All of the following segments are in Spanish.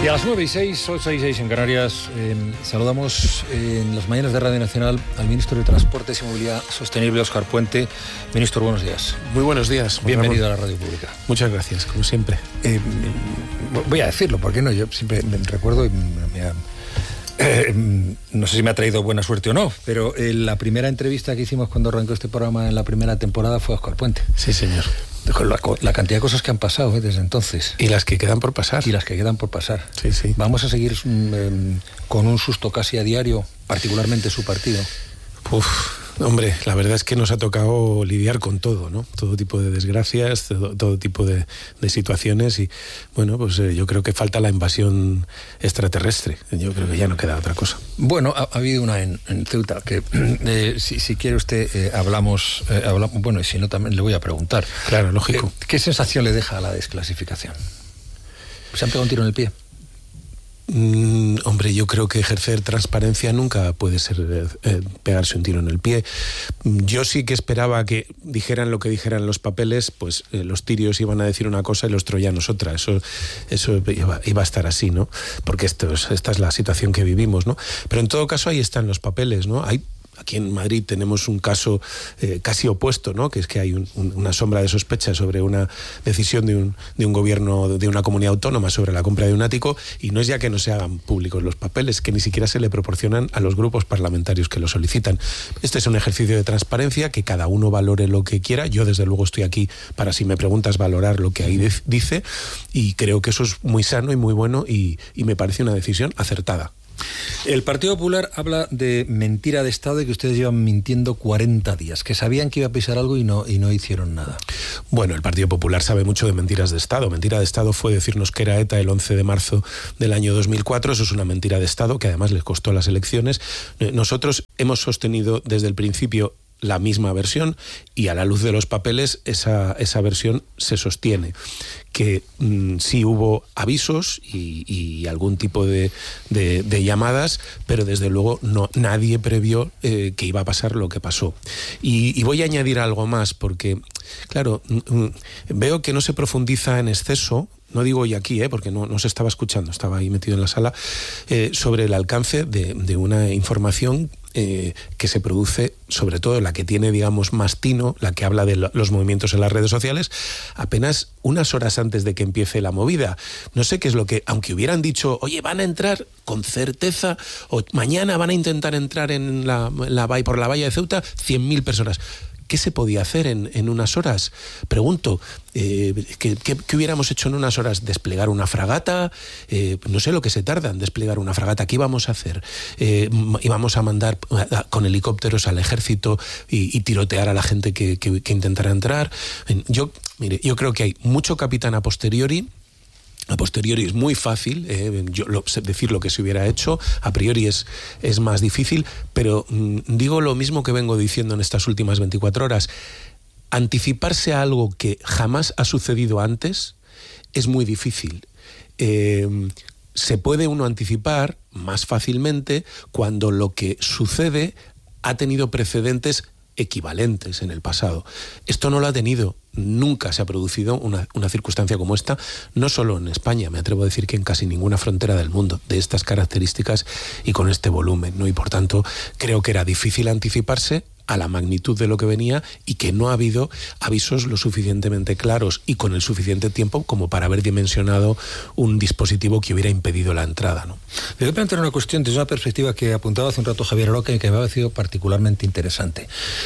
Y a las 9:06, 8:06 en Canarias, saludamos en las mañanas de Radio Nacional al ministro de Transportes y Movilidad Sostenible, Óscar Puente. Ministro, buenos días. Muy buenos días. Bienvenido a la Radio Pública. Muchas gracias, como siempre. Voy a decirlo, ¿por qué no? Yo siempre me recuerdo y no sé si me ha traído buena suerte o no, pero la primera entrevista que hicimos cuando arrancó este programa en la primera temporada fue a Óscar Puente. Sí, señor. Con la cantidad de cosas que han pasado desde entonces. Y las que quedan por pasar. Sí, sí. Vamos a seguir con un susto casi a diario, particularmente su partido. Hombre, la verdad es que nos ha tocado lidiar con todo, ¿no? Todo tipo de desgracias, todo tipo de situaciones y, bueno, pues yo creo que falta la invasión extraterrestre. Yo creo que ya no queda otra cosa. Bueno, ha habido una en Ceuta que, si quiere usted, hablamos, bueno, y si no también le voy a preguntar. Claro, lógico. ¿Qué sensación le deja a la desclasificación? ¿Se han pegado un tiro en el pie? Hombre, yo creo que ejercer transparencia nunca puede ser pegarse un tiro en el pie. Yo sí que esperaba que dijeran lo que dijeran los papeles, pues los tirios iban a decir una cosa y los troyanos otra. Eso iba a estar así, ¿no? Porque esta es la situación que vivimos, ¿no? Pero en todo caso ahí están los papeles, ¿no? Aquí en Madrid tenemos un caso casi opuesto, ¿no? Que es que hay una sombra de sospecha sobre una decisión de un gobierno de una comunidad autónoma sobre la compra de un ático, y no es ya que no se hagan públicos los papeles, que ni siquiera se le proporcionan a los grupos parlamentarios que lo solicitan. Este es un ejercicio de transparencia, que cada uno valore lo que quiera. Yo desde luego estoy aquí para, si me preguntas, valorar lo que ahí dice, y creo que eso es muy sano y muy bueno y me parece una decisión acertada. El Partido Popular habla de mentira de Estado y que ustedes llevan mintiendo 40 días, que sabían que iba a pisar algo y no hicieron nada. Bueno, el Partido Popular sabe mucho de mentiras de Estado. Mentira de Estado fue decirnos que era ETA el 11 de marzo del año 2004. Eso es una mentira de Estado que además les costó las elecciones. Nosotros hemos sostenido desde el principio la misma versión, y a la luz de los papeles esa versión se sostiene, que sí hubo avisos y algún tipo de llamadas, pero desde luego nadie previó que iba a pasar lo que pasó. Y voy a añadir algo más, porque claro, veo que no se profundiza en exceso. No digo hoy aquí, porque no se estaba escuchando, estaba ahí metido en la sala, sobre el alcance de una información que se produce, sobre todo la que tiene, digamos, más tino, la que habla de los movimientos en las redes sociales, apenas unas horas antes de que empiece la movida. No sé qué es lo que, aunque hubieran dicho, oye, van a entrar con certeza, o mañana van a intentar entrar en por la valla de Ceuta 100.000 personas. ¿Qué se podía hacer en unas horas? Pregunto, ¿qué hubiéramos hecho en unas horas? ¿Desplegar una fragata? No sé lo que se tarda en desplegar una fragata. ¿Qué íbamos a hacer? ¿Íbamos a mandar con helicópteros al ejército y tirotear a la gente que intentara entrar? Yo creo que hay mucho capitán a posteriori. A posteriori es muy fácil decir lo que se hubiera hecho, a priori es más difícil, pero digo lo mismo que vengo diciendo en estas últimas 24 horas. Anticiparse a algo que jamás ha sucedido antes es muy difícil. Se puede uno anticipar más fácilmente cuando lo que sucede ha tenido precedentes equivalentes en el pasado. Esto no lo ha tenido. Nunca se ha producido una circunstancia como esta, no solo en España, me atrevo a decir que en casi ninguna frontera del mundo, de estas características y con este volumen, ¿no? Y por tanto, creo que era difícil anticiparse a la magnitud de lo que venía, y que no ha habido avisos lo suficientemente claros y con el suficiente tiempo como para haber dimensionado un dispositivo que hubiera impedido la entrada, ¿no? Le voy a plantear una cuestión desde una perspectiva que apuntaba hace un rato Javier Aroca y que me ha parecido particularmente interesante.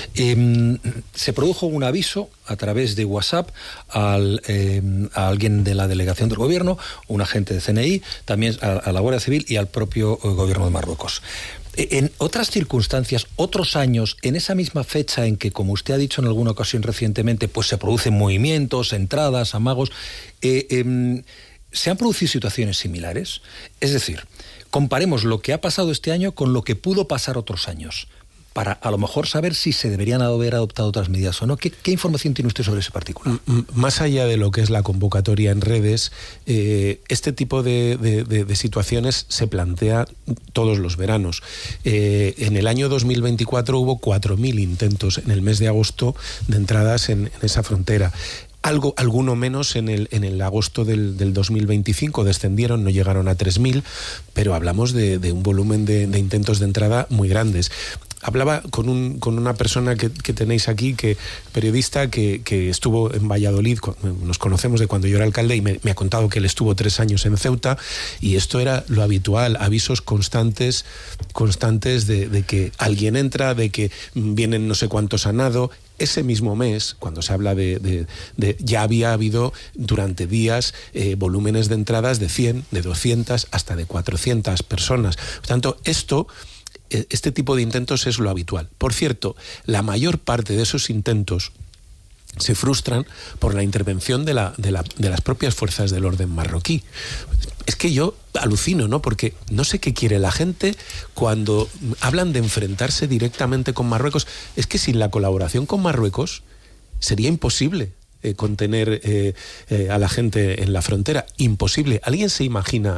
Se produjo un aviso a través de WhatsApp a alguien de la delegación del gobierno, un agente de CNI, también a la Guardia Civil y al propio gobierno de Marruecos. En otras circunstancias, otros años, en esa misma fecha en que, como usted ha dicho en alguna ocasión recientemente, pues se producen movimientos, entradas, amagos, ¿se han producido situaciones similares? Es decir, comparemos lo que ha pasado este año con lo que pudo pasar otros años, para a lo mejor saber si se deberían haber adoptado otras medidas o no. ¿Qué información tiene usted sobre ese particular? Más allá de lo que es la convocatoria en redes, este tipo de situaciones se plantea todos los veranos. En el año 2024 hubo 4.000 intentos en el mes de agosto de entradas en esa frontera. alguno menos en el agosto del 2025, descendieron, no llegaron a 3.000, pero hablamos de un volumen de intentos de entrada muy grandes. Hablaba con una persona que tenéis aquí, periodista, que estuvo en Valladolid, nos conocemos de cuando yo era alcalde, y me ha contado que él estuvo 3 años en Ceuta, y esto era lo habitual, avisos constantes de que alguien entra, de que vienen no sé cuántos a nado. Ese mismo mes, cuando se habla de ya había habido durante días volúmenes de entradas de 100, de 200, hasta de 400 personas. Por tanto, este tipo de intentos es lo habitual. Por cierto, la mayor parte de esos intentos se frustran por la intervención de las propias fuerzas del orden marroquí. Es que yo alucino, ¿no? Porque no sé qué quiere la gente cuando hablan de enfrentarse directamente con Marruecos. Es que sin la colaboración con Marruecos sería imposible contener a la gente en la frontera. Imposible. ¿Alguien se imagina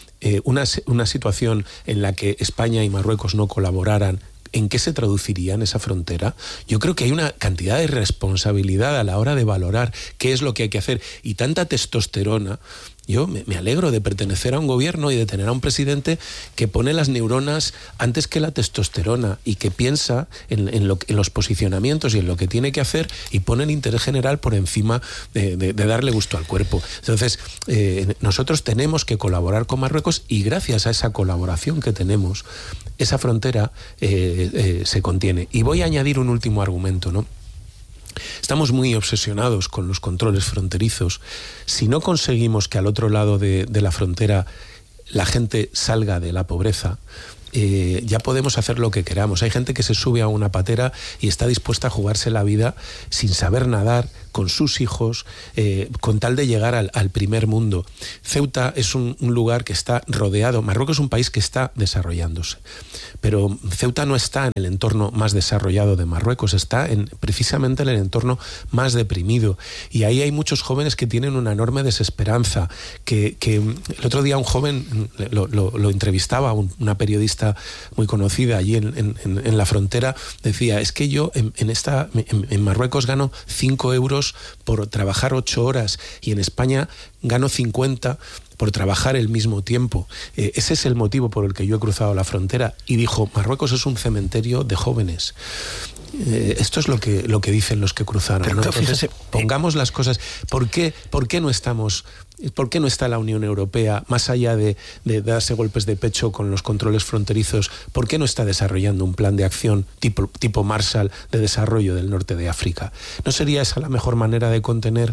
una situación en la que España y Marruecos no colaboraran? ¿En qué se traduciría en esa frontera? Yo creo que hay una cantidad de responsabilidad a la hora de valorar qué es lo que hay que hacer, y tanta testosterona. Yo me alegro de pertenecer a un gobierno y de tener a un presidente que pone las neuronas antes que la testosterona, y que piensa en los posicionamientos y en lo que tiene que hacer, y pone el interés general por encima de darle gusto al cuerpo. Entonces, nosotros tenemos que colaborar con Marruecos, y gracias a esa colaboración que tenemos, esa frontera se contiene. Y voy a añadir un último argumento, ¿no? Estamos muy obsesionados con los controles fronterizos. Si no conseguimos que al otro lado de la frontera la gente salga de la pobreza, ya podemos hacer lo que queramos. Hay gente que se sube a una patera y está dispuesta a jugarse la vida sin saber nadar, con sus hijos, con tal de llegar al primer mundo. Ceuta es un lugar que está rodeado. Marruecos es un país que está desarrollándose, pero Ceuta no está en el entorno más desarrollado de Marruecos, está precisamente en el entorno más deprimido, y ahí hay muchos jóvenes que tienen una enorme desesperanza. Que el otro día un joven lo entrevistaba, una periodista muy conocida allí en la frontera, decía: es que yo en Marruecos gano 5 euros por trabajar 8 horas, y en España gano 50 por trabajar el mismo tiempo. Ese es el motivo por el que yo he cruzado la frontera. Y dijo: Marruecos es un cementerio de jóvenes. Esto es lo que dicen los que cruzaron, ¿no? Entonces, fíjese, pongamos las cosas. ¿Por qué no estamos? ¿Por qué no está la Unión Europea, más allá de darse golpes de pecho con los controles fronterizos? ¿Por qué no está desarrollando un plan de acción tipo Marshall de desarrollo del norte de África? ¿No sería esa la mejor manera de contener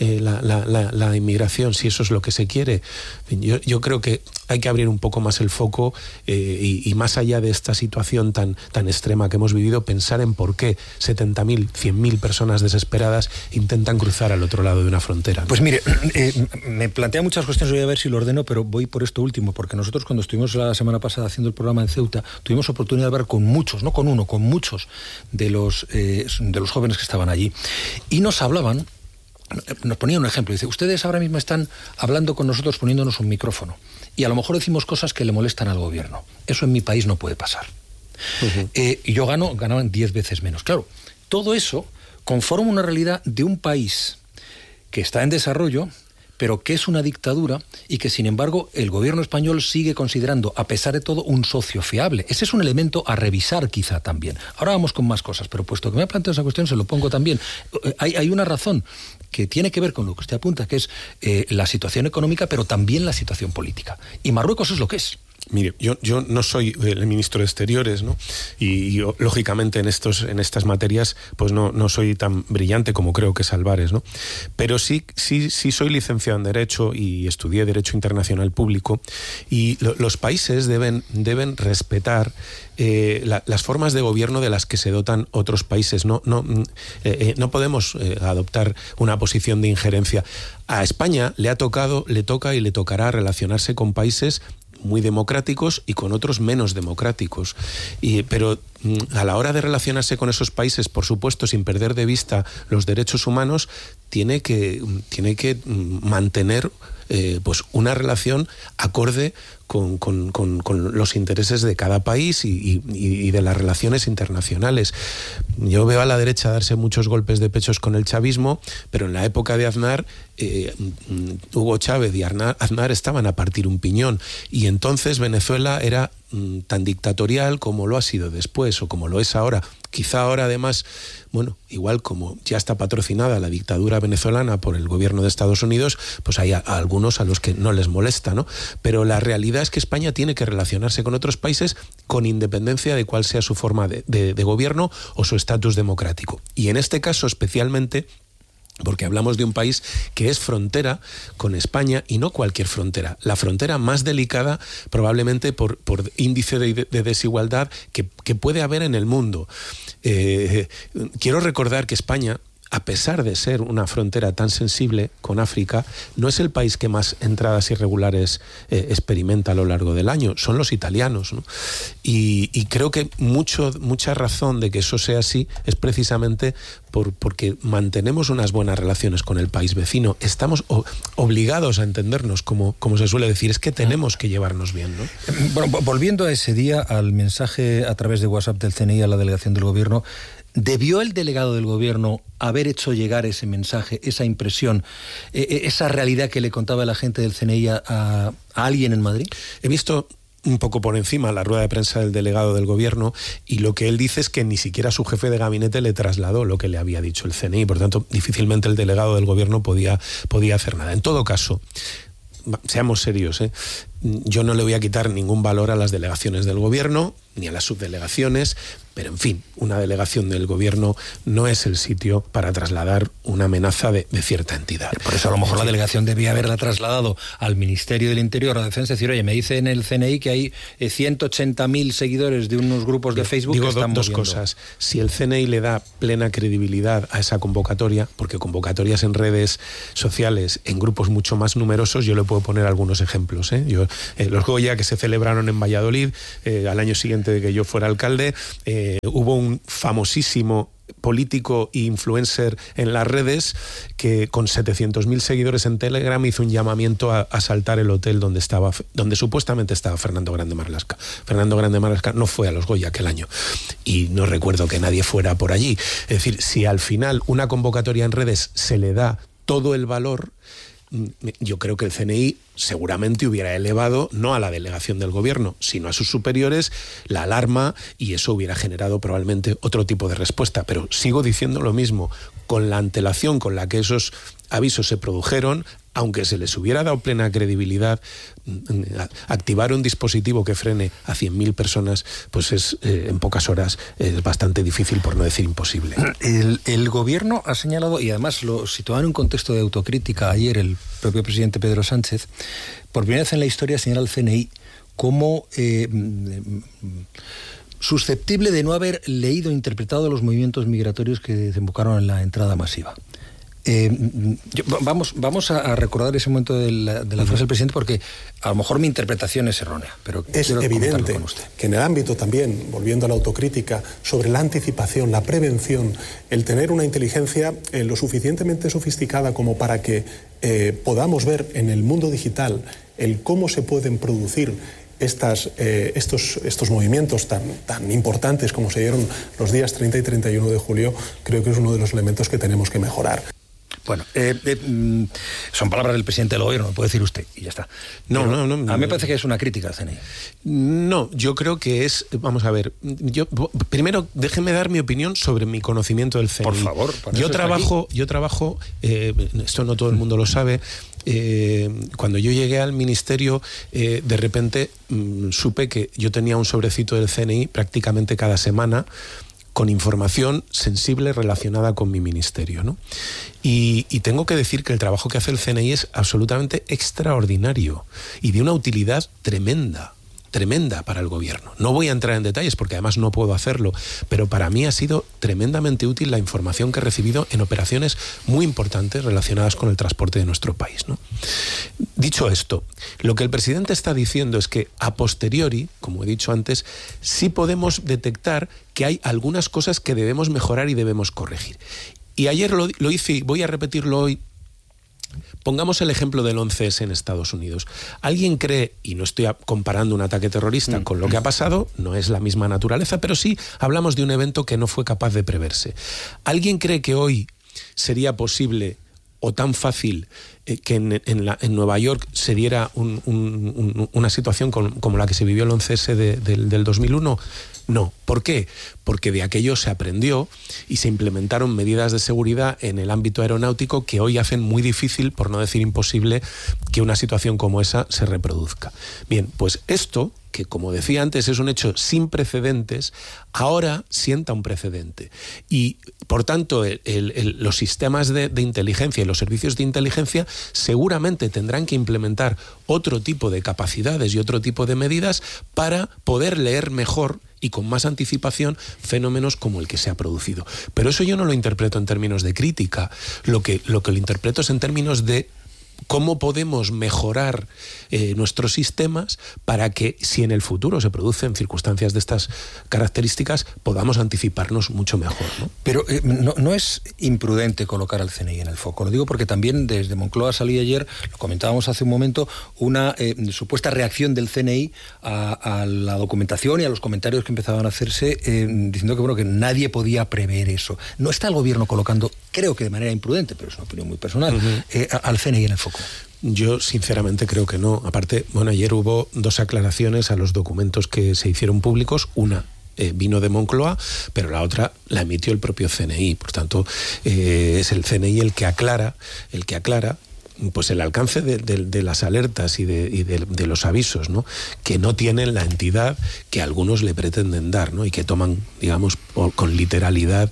la inmigración, si eso es lo que se quiere? Yo creo que hay que abrir un poco más el foco, y más allá de esta situación tan extrema que hemos vivido, pensar en por qué 70.000, 100.000 personas desesperadas intentan cruzar al otro lado de una frontera, ¿no? Pues mire, me plantea muchas cuestiones, voy a ver si lo ordeno, pero voy por esto último, porque nosotros cuando estuvimos la semana pasada haciendo el programa en Ceuta, tuvimos oportunidad de hablar con muchos, no con uno, con muchos de los jóvenes que estaban allí, y nos hablaban, nos ponían un ejemplo, dice: ustedes ahora mismo están hablando con nosotros poniéndonos un micrófono, y a lo mejor decimos cosas que le molestan al gobierno. Eso en mi país no puede pasar. Uh-huh. Y yo ganaban 10 veces menos. Claro, todo eso conforma una realidad de un país que está en desarrollo, pero que es una dictadura, y que sin embargo el gobierno español sigue considerando, a pesar de todo, un socio fiable. Ese es un elemento a revisar quizá también. Ahora vamos con más cosas, pero puesto que me ha planteado esa cuestión, se lo pongo también. Hay una razón que tiene que ver con lo que usted apunta, que es la situación económica, pero también la situación política. Y Marruecos es lo que es. Mire, yo no soy el ministro de Exteriores, ¿no? Y yo, lógicamente, en estas materias, pues no soy tan brillante como creo que es Álvarez, ¿no? Pero sí soy licenciado en Derecho y estudié Derecho Internacional Público, y los países deben respetar las formas de gobierno de las que se dotan otros países. No podemos adoptar una posición de injerencia. A España le toca y le tocará relacionarse con países muy democráticos y con otros menos democráticos. Pero a la hora de relacionarse con esos países, por supuesto, sin perder de vista los derechos humanos, tiene que mantener pues una relación acorde con los intereses de cada país y de las relaciones internacionales. Yo veo a la derecha darse muchos golpes de pechos con el chavismo, pero en la época de Aznar, Hugo Chávez y Aznar estaban a partir un piñón, y entonces Venezuela era tan dictatorial como lo ha sido después o como lo es ahora. Quizá ahora, además, bueno, igual como ya está patrocinada la dictadura venezolana por el gobierno de Estados Unidos, pues hay algunos a los que no les molesta, ¿no? Pero la realidad es que España tiene que relacionarse con otros países con independencia de cuál sea su forma de gobierno o su estatus democrático. Y en este caso, especialmente, porque hablamos de un país que es frontera con España, y no cualquier frontera, la frontera más delicada probablemente por índice de desigualdad que puede haber en el mundo. Quiero recordar que España, a pesar de ser una frontera tan sensible con África, no es el país que más entradas irregulares experimenta a lo largo del año, son los italianos, ¿no? Y creo que mucha razón de que eso sea así es precisamente porque mantenemos unas buenas relaciones con el país vecino. Estamos obligados a entendernos, como se suele decir, es que tenemos que llevarnos bien, ¿no? Bueno, volviendo a ese día, al mensaje a través de WhatsApp del CNI a la delegación del gobierno, ¿debió el delegado del gobierno haber hecho llegar ese mensaje, esa impresión, esa realidad que le contaba la gente del CNI a alguien en Madrid? He visto un poco por encima la rueda de prensa del delegado del gobierno, y lo que él dice es que ni siquiera su jefe de gabinete le trasladó lo que le había dicho el CNI, por tanto difícilmente el delegado del gobierno podía hacer nada. En todo caso, seamos serios, yo no le voy a quitar ningún valor a las delegaciones del gobierno ni a las subdelegaciones, pero en fin, una delegación del gobierno no es el sitio para trasladar una amenaza de cierta entidad. Por eso a lo mejor la delegación debía haberla trasladado al Ministerio del Interior, a la Defensa, decir, oye, me dice en el CNI que hay 180.000 seguidores de unos grupos de Facebook que están dos moviendo. cosas. Si el CNI le da plena credibilidad a esa convocatoria, porque convocatorias en redes sociales, en grupos mucho más numerosos, yo le puedo poner algunos ejemplos. Los Goya, que se celebraron en Valladolid, al año siguiente de que yo fuera alcalde, hubo un famosísimo político e influencer en las redes que con 700.000 seguidores en Telegram hizo un llamamiento a asaltar el hotel donde supuestamente estaba Fernando Grande Marlaska. Fernando Grande Marlaska no fue a los Goya aquel año y no recuerdo que nadie fuera por allí. Es decir, si al final una convocatoria en redes se le da todo el valor, yo creo que el CNI seguramente hubiera elevado no a la delegación del gobierno, sino a sus superiores la alarma, y eso hubiera generado probablemente otro tipo de respuesta. Pero sigo diciendo lo mismo, con la antelación con la que esos avisos se produjeron, aunque se les hubiera dado plena credibilidad, activar un dispositivo que frene a 100.000 personas, pues es en pocas horas es bastante difícil, por no decir imposible. El gobierno ha señalado, y además lo situaba en un contexto de autocrítica ayer el propio presidente Pedro Sánchez, por primera vez en la historia señala al CNI como susceptible de no haber leído e interpretado los movimientos migratorios que desembocaron en la entrada masiva. Vamos a recordar ese momento de la frase del presidente, porque a lo mejor mi interpretación es errónea, pero es evidente que en el ámbito también, volviendo a la autocrítica, sobre la anticipación, la prevención, el tener una inteligencia lo suficientemente sofisticada como para que podamos ver en el mundo digital el cómo se pueden producir estos movimientos tan importantes como se dieron los días 30 y 31 de julio, creo que es uno de los elementos que tenemos que mejorar. Bueno, son palabras del presidente del gobierno, lo puede decir usted, y ya está. No. A mí me parece que es una crítica al CNI. No, yo creo que es... Vamos a ver, primero déjeme dar mi opinión sobre mi conocimiento del CNI. Por favor. Yo trabajo, esto no todo el mundo lo sabe, cuando yo llegué al ministerio, de repente supe que yo tenía un sobrecito del CNI prácticamente cada semana, con información sensible relacionada con mi ministerio, ¿no? Y tengo que decir que el trabajo que hace el CNI es absolutamente extraordinario y de una utilidad tremenda. tremenda para el gobierno. No voy a entrar en detalles porque además no puedo hacerlo, pero para mí ha sido tremendamente útil la información que he recibido en operaciones muy importantes relacionadas con el transporte de nuestro país, ¿no? Dicho esto, lo que el presidente está diciendo es que a posteriori, como he dicho antes, sí podemos detectar que hay algunas cosas que debemos mejorar y debemos corregir. Y ayer lo hice y voy a repetirlo hoy. Pongamos el ejemplo del 11S en Estados Unidos. ¿Alguien cree, y no estoy comparando un ataque terrorista con lo que ha pasado, no es la misma naturaleza, pero sí hablamos de un evento que no fue capaz de preverse? ¿Alguien cree que hoy sería posible o tan fácil que en Nueva York se diera una situación como la que se vivió el 11S del 2001? No. ¿Por qué? Porque de aquello se aprendió y se implementaron medidas de seguridad en el ámbito aeronáutico que hoy hacen muy difícil, por no decir imposible, que una situación como esa se reproduzca. Bien, pues esto, que como decía antes es un hecho sin precedentes, ahora sienta un precedente. Y, por tanto, los sistemas de inteligencia y los servicios de inteligencia seguramente tendrán que implementar otro tipo de capacidades y otro tipo de medidas para poder leer mejor y con más anticipación fenómenos como el que se ha producido. Pero eso yo no lo interpreto en términos de crítica, lo que lo interpreto es en términos de cómo podemos mejorar nuestros sistemas para que, si en el futuro se producen circunstancias de estas características, podamos anticiparnos mucho mejor, ¿no? Pero no es imprudente colocar al CNI en el foco. Lo digo porque también desde Moncloa salí ayer, lo comentábamos hace un momento, una supuesta reacción del CNI a la documentación y a los comentarios que empezaban a hacerse, diciendo que nadie podía prever eso. ¿No está el gobierno colocando, creo que de manera imprudente, pero es una opinión muy personal, al CNI en el foco? Yo sinceramente creo que no. Aparte, ayer hubo 2 aclaraciones a los documentos que se hicieron públicos. Una vino de Moncloa, pero la otra la emitió el propio CNI. Por tanto, es el CNI el que aclara pues el alcance de las alertas y de los avisos, ¿no?, que no tienen la entidad que algunos le pretenden dar, ¿no?, y que toman, digamos, con literalidad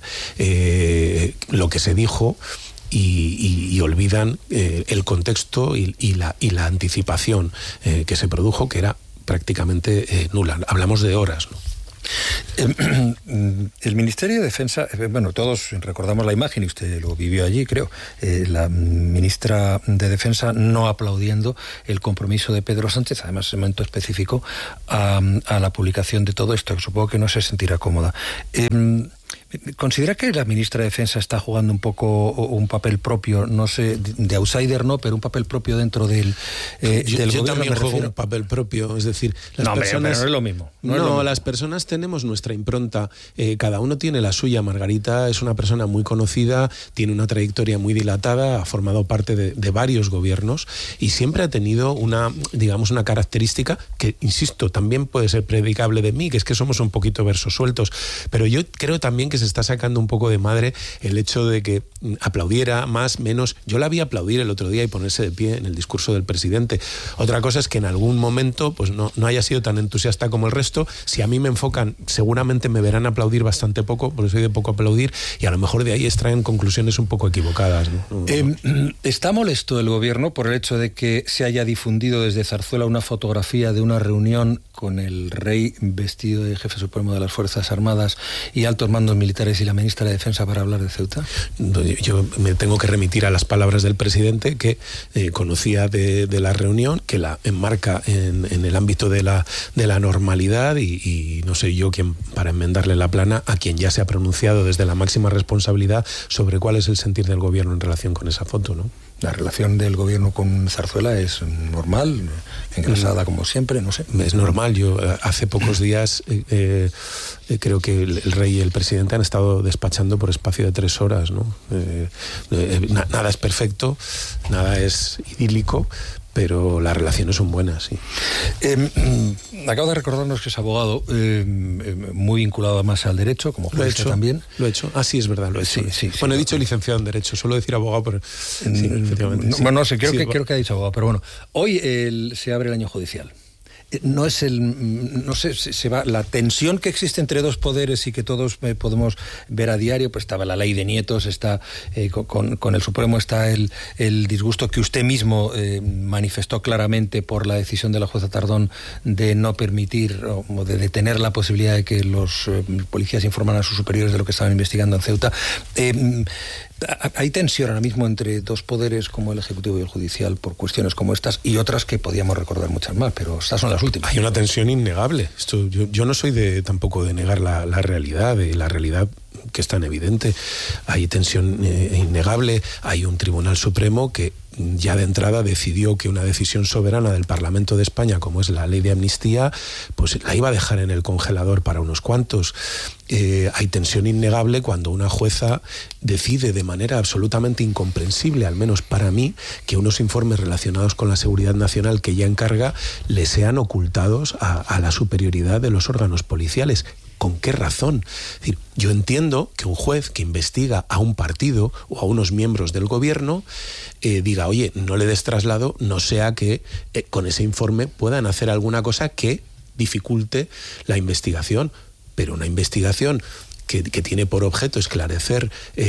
lo que se dijo y olvidan el contexto y la anticipación que se produjo, que era prácticamente nula. Hablamos de horas, ¿no? El Ministerio de Defensa, bueno, todos recordamos la imagen y usted lo vivió allí, creo, la ministra de Defensa no aplaudiendo el compromiso de Pedro Sánchez, además en un momento específico, a la publicación de todo esto, que supongo que no se sentirá cómoda. ¿Considera que la ministra de Defensa está jugando un poco un papel propio, no sé, de outsider no, pero un papel propio dentro del gobierno? Yo también juego un papel propio, es decir, las personas... pero no es lo mismo. Las personas tenemos nuestra impronta, cada uno tiene la suya. Margarita es una persona muy conocida, tiene una trayectoria muy dilatada, ha formado parte de varios gobiernos y siempre ha tenido una característica que, insisto, también puede ser predicable de mí, que es que somos un poquito versos sueltos, pero yo creo también que se está sacando un poco de madre el hecho de que aplaudiera más, menos. Yo la vi aplaudir el otro día y ponerse de pie en el discurso del presidente. Otra cosa es que en algún momento pues no haya sido tan entusiasta como el resto. Si a mí me enfocan, seguramente me verán aplaudir bastante poco, porque soy de poco aplaudir, y a lo mejor de ahí extraen conclusiones un poco equivocadas, ¿no? ¿Está molesto el gobierno por el hecho de que se haya difundido desde Zarzuela una fotografía de una reunión con el rey vestido de jefe supremo de las Fuerzas Armadas y altos mandos militares y la ministra de Defensa para hablar de Ceuta? Yo me tengo que remitir a las palabras del presidente, que conocía de la reunión, que la enmarca en el ámbito de la normalidad y no soy yo quien para enmendarle la plana a quien ya se ha pronunciado desde la máxima responsabilidad sobre cuál es el sentir del gobierno en relación con esa foto, ¿no? La relación del gobierno con Zarzuela es normal, engrasada como siempre, no sé. Es normal. Yo hace pocos días creo que el rey y el presidente han estado despachando por espacio de 3 horas, ¿no? Nada es perfecto, nada es idílico, pero las relaciones son buenas, sí. Acabo de recordarnos que es abogado, muy vinculado además al derecho, como jurista también. Lo he hecho. Ah, sí, es verdad, lo he hecho. Sí, bueno, he dicho licenciado en Derecho, suelo decir abogado, pero sí, efectivamente. Bueno, no sé, creo que ha dicho abogado, pero bueno. Hoy se abre el año judicial. no es no sé, se va la tensión que existe entre dos poderes y que todos podemos ver a diario. Pues estaba la ley de nietos, está con el Supremo, está el disgusto que usted mismo manifestó claramente por la decisión de la jueza Tardón de no permitir o de detener la posibilidad de que los policías informaran a sus superiores de lo que estaban investigando en Ceuta. Hay tensión ahora mismo entre dos poderes como el Ejecutivo y el Judicial por cuestiones como estas y otras que podíamos recordar muchas más, pero estas son las últimas. Hay una tensión innegable. Yo no soy tampoco de negar la realidad, que es tan evidente. Hay tensión innegable, hay un Tribunal Supremo que ya de entrada decidió que una decisión soberana del Parlamento de España, como es la ley de amnistía, pues la iba a dejar en el congelador para unos cuantos. Hay tensión innegable cuando una jueza decide de manera absolutamente incomprensible, al menos para mí, que unos informes relacionados con la seguridad nacional que ella encarga le sean ocultados a la superioridad de los órganos policiales. ¿Con qué razón? Es decir, yo entiendo que un juez que investiga a un partido o a unos miembros del gobierno diga, oye, no le des traslado, no sea que con ese informe puedan hacer alguna cosa que dificulte la investigación. Pero una investigación que tiene por objeto esclarecer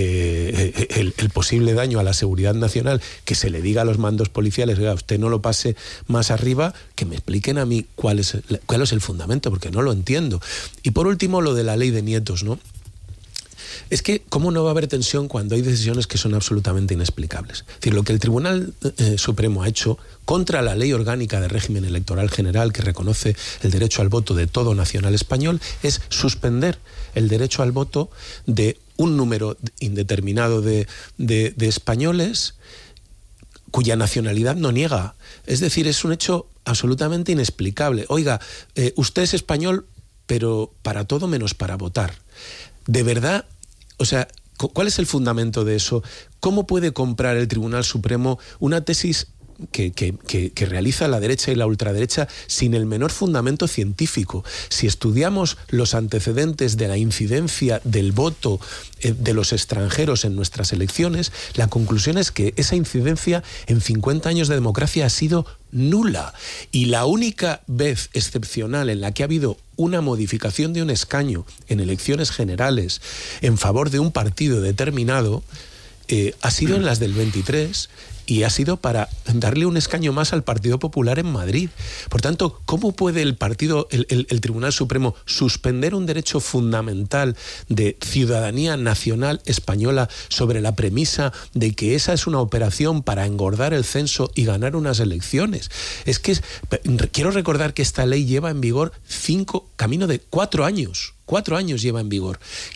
el posible daño a la seguridad nacional, que se le diga a los mandos policiales, oiga, usted no lo pase más arriba, que me expliquen a mí cuál es el fundamento, porque no lo entiendo. Y por último, lo de la ley de nietos, ¿no? Es que, ¿cómo no va a haber tensión cuando hay decisiones que son absolutamente inexplicables? Es decir, lo que el Tribunal Supremo ha hecho contra la Ley Orgánica de Régimen Electoral General, que reconoce el derecho al voto de todo nacional español, es suspender el derecho al voto de un número indeterminado de españoles cuya nacionalidad no niega. Es decir, es un hecho absolutamente inexplicable. Oiga, usted es español, pero para todo menos para votar. ¿De verdad? O sea, ¿cuál es el fundamento de eso? ¿Cómo puede comprar el Tribunal Supremo una tesis que realiza la derecha y la ultraderecha sin el menor fundamento científico? Si estudiamos los antecedentes de la incidencia del voto de los extranjeros en nuestras elecciones, la conclusión es que esa incidencia en 50 años de democracia ha sido nula. Y la única vez excepcional en la que ha habido una modificación de un escaño en elecciones generales en favor de un partido determinado ha sido en las del 23, y ha sido para darle un escaño más al Partido Popular en Madrid. Por tanto, ¿cómo puede el Tribunal Supremo suspender un derecho fundamental de ciudadanía nacional española sobre la premisa de que esa es una operación para engordar el censo y ganar unas elecciones? Es que quiero recordar que esta ley lleva en vigor camino de 4 años. 4 años lleva en vigor.